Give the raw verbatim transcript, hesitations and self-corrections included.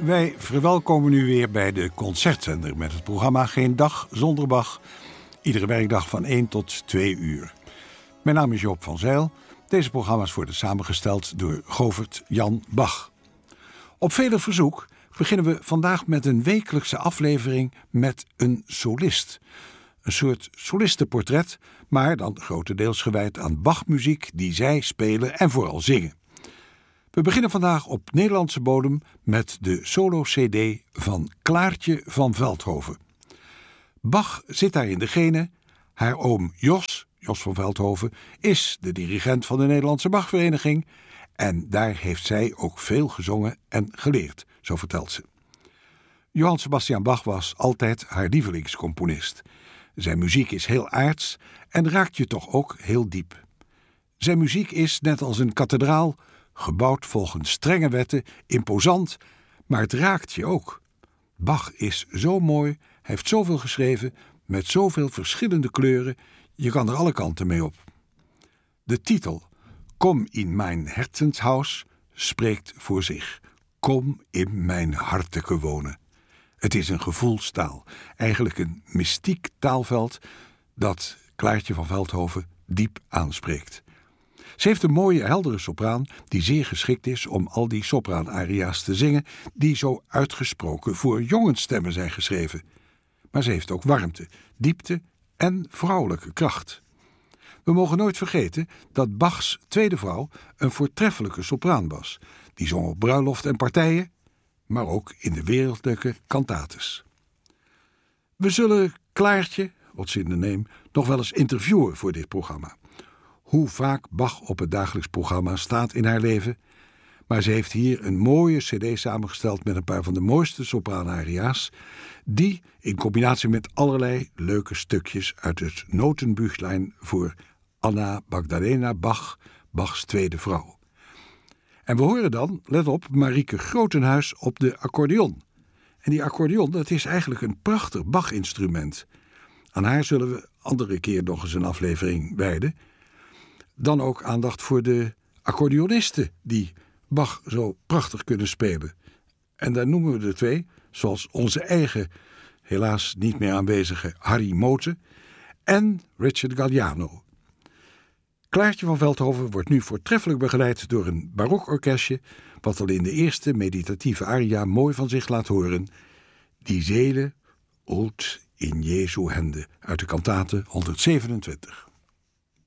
Wij verwelkomen u weer bij de Concertzender met het programma Geen Dag Zonder Bach. Iedere werkdag van één tot twee uur. Mijn naam is Joop van Zijl. Deze programma's worden samengesteld door Govert Jan Bach. Op vele verzoek beginnen we vandaag met een wekelijkse aflevering met een solist. Een soort solistenportret, maar dan grotendeels gewijd aan Bachmuziek die zij spelen en vooral zingen. We beginnen vandaag op Nederlandse bodem met de solo-C D van Klaartje van Veldhoven. Bach zit daar in de gene. Haar oom Jos, Jos van Veldhoven, is de dirigent van de Nederlandse Bachvereniging. En daar heeft zij ook veel gezongen en geleerd, zo vertelt ze. Johann Sebastian Bach was altijd haar lievelingscomponist. Zijn muziek is heel aards en raakt je toch ook heel diep. Zijn muziek is, net als een kathedraal, gebouwd volgens strenge wetten, imposant, maar het raakt je ook. Bach is zo mooi, hij heeft zoveel geschreven, met zoveel verschillende kleuren, je kan er alle kanten mee op. De titel, Kom in mijn Herzenshaus, spreekt voor zich. Kom in mijn harteke wonen. Het is een gevoelstaal, eigenlijk een mystiek taalveld dat Klaartje van Veldhoven diep aanspreekt. Ze heeft een mooie, heldere sopraan die zeer geschikt is om al die sopraanaria's te zingen die zo uitgesproken voor jongensstemmen zijn geschreven. Maar ze heeft ook warmte, diepte en vrouwelijke kracht. We mogen nooit vergeten dat Bachs tweede vrouw een voortreffelijke sopraan was. Die zong op bruiloft en partijen, maar ook in de wereldlijke cantates. We zullen Klaartje, what's in the name, nog wel eens interviewen voor dit programma. Hoe vaak Bach op het dagelijks programma staat in haar leven. Maar ze heeft hier een mooie cd samengesteld met een paar van de mooiste sopraanaria's, die in combinatie met allerlei leuke stukjes uit het Notenbüchlein voor Anna Magdalena Bach, Bachs tweede vrouw. En we horen dan, let op, Marieke Grotenhuis op de accordeon. En die accordeon, dat is eigenlijk een prachtig Bach-instrument. Aan haar zullen we andere keer nog eens een aflevering wijden. Dan ook aandacht voor de accordeonisten die Bach zo prachtig kunnen spelen. En daar noemen we er twee, zoals onze eigen, helaas niet meer aanwezige Harry Mote en Richard Galliano. Klaartje van Veldhoven wordt nu voortreffelijk begeleid door een barokorkestje, wat al in de eerste meditatieve aria mooi van zich laat horen. Die Seele ruht in Jesu Hände uit de kantate honderdzevenentwintig.